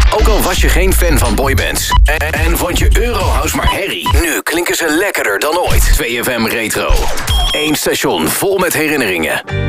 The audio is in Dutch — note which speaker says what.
Speaker 1: Ook al was je geen fan van boybands en vond je Eurohouse maar herrie, nu klinken ze lekkerder dan ooit. 2FM Retro. Eén station vol met herinneringen.